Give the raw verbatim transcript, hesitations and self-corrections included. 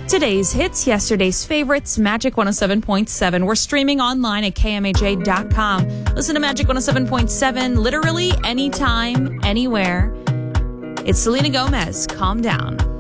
Today's hits, yesterday's favorites, Magic one oh seven point seven. We're streaming online at K M A J dot com. Listen to Magic one oh seven point seven literally anytime, anywhere. It's Selena Gomez, Calm Down.